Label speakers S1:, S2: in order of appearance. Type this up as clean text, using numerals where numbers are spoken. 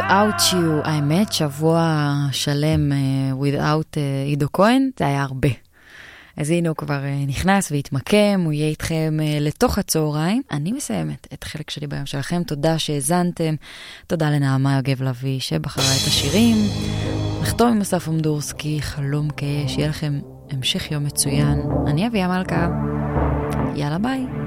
S1: Without You, האמת, שבוע שלם without עידו כהן, זה היה הרבה. אז הנה הוא כבר נכנס והתמקם, הוא יהיה איתכם לתוך הצהריים. אני מסיימת את החלק שלי ביום שלכם, תודה שהזנתם, תודה לנעמה יוגב לוי שבחרה את השירים. נחתום עם אסף אמדורסקי, חלום כאש, שיהיה לכם המשך יום מצוין. אני אביה מלכה, יאללה ביי.